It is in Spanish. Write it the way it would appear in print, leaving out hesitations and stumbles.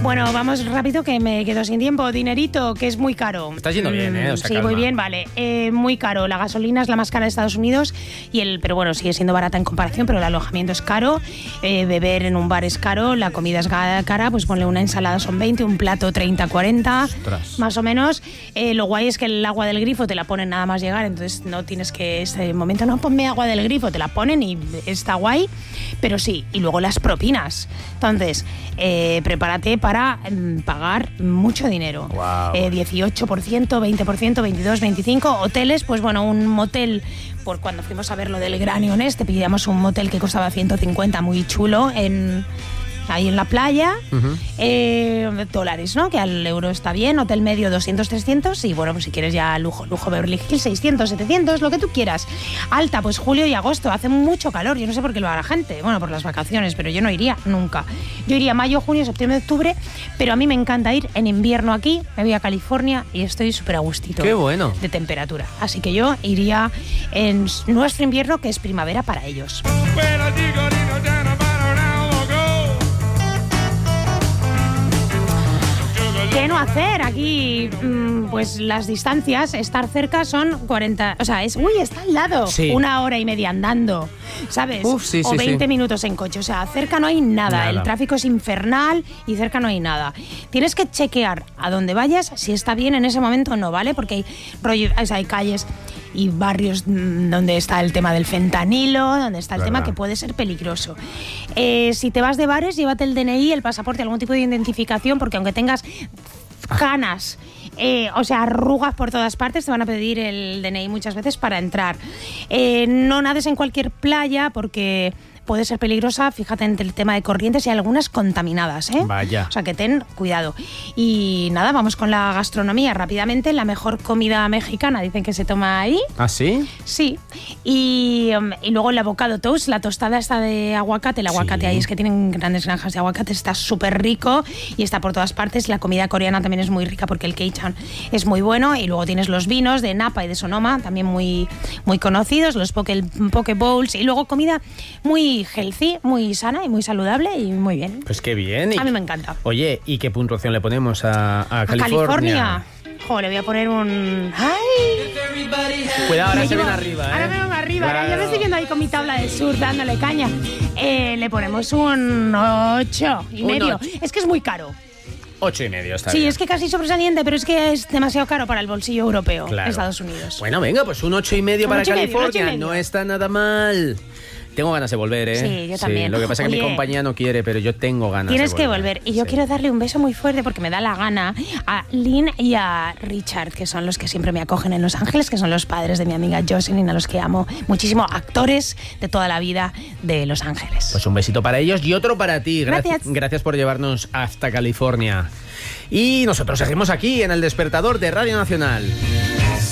Bueno, vamos rápido que me quedo sin tiempo. Dinerito, que es muy caro. Está yendo bien, ¿eh? O sea, sí, calma. muy bien, vale. Muy caro. La gasolina es la más cara de Estados Unidos, pero bueno, sigue siendo barata en comparación, pero el alojamiento es caro. Beber en un bar es caro, la comida es cara, pues ponle una ensalada son 20, un plato 30, 40, Ostras. más o menos. Lo guay es que el agua del grifo te la ponen nada más llegar, entonces no tienes que, este momento, no, ponme agua del grifo, te la ponen y está guay, pero sí. Y luego las propinas. Entonces, prepárate para pagar mucho dinero. Wow. 18%, 20%, 22%, 25%. Hoteles, pues bueno, un motel, por cuando fuimos a ver lo del Granion pillamos un motel que costaba 150, muy chulo, ahí en la playa, dólares, ¿no? Que al euro está bien, hotel medio 200, 300 y bueno, pues si quieres ya lujo Beverly Hills 600, 700, lo que tú quieras. Alta, pues julio y agosto, hace mucho calor, yo no sé por qué lo hará la gente, bueno, por las vacaciones, pero yo no iría nunca. Yo iría mayo, junio, septiembre, octubre, pero a mí me encanta ir en invierno aquí, me voy a California y estoy súper a gustito. ¡Qué bueno! De temperatura, así que yo iría en nuestro invierno, que es primavera para ellos. ¿Qué no hacer? Aquí, pues las distancias, estar cerca son 40... O sea, está al lado. Sí. 1 hora y media andando, ¿sabes? Sí, o 20 minutos en coche. O sea, cerca no hay nada. El tráfico es infernal y cerca no hay nada. Tienes que chequear a dónde vayas si está bien en ese momento o no, ¿vale? Porque hay calles y barrios donde está el tema del fentanilo, donde está el tema que puede ser peligroso. Si te vas de bares, llévate el DNI, el pasaporte, algún tipo de identificación, porque aunque tengas canas, arrugas por todas partes, te van a pedir el DNI muchas veces para entrar. No nades en cualquier playa porque puede ser peligrosa, fíjate en el tema de corrientes y algunas contaminadas, ¿eh? Vaya. O sea, que ten cuidado. Y nada, vamos con la gastronomía rápidamente. La mejor comida mexicana dicen que se toma ahí. ¿Ah, sí? Sí. Y luego el avocado toast, la tostada esta de aguacate. El aguacate ahí es que tienen grandes granjas de aguacate, está súper rico y está por todas partes. La comida coreana también es muy rica porque el Keichan es muy bueno. Y luego tienes los vinos de Napa y de Sonoma, también muy, muy conocidos, los poke bowls. Y luego comida muy healthy, muy sana y muy saludable y muy bien. Pues qué bien. A mí me encanta. Oye, ¿y qué puntuación le ponemos a California? Le voy a poner un... ¡Ay! Cuidado, ahora se viene arriba, ¿eh? Ahora me vengo arriba. Claro. Yo me estoy viendo ahí con mi tabla de surf dándole caña. Le ponemos un 8,5. Es que es muy caro. 8,5 está Sí, bien. es que casi sobresaliente, pero es que es demasiado caro para el bolsillo europeo, Claro. Estados Unidos. Bueno, venga, pues un 8,5 para 8,5, California. 8,5. No está nada mal. Tengo ganas de volver, ¿eh? Sí, yo también. Lo que pasa es que Oye, mi compañía no quiere, pero yo tengo ganas de volver. Tienes que volver. Y yo quiero darle un beso muy fuerte porque me da la gana a Lynn y a Richard, que son los que siempre me acogen en Los Ángeles, que son los padres de mi amiga Jocelyn, a los que amo muchísimo, actores de toda la vida de Los Ángeles. Pues un besito para ellos y otro para ti. Gracias. Gracias por llevarnos hasta California. Y nosotros seguimos aquí en El Despertador de Radio Nacional.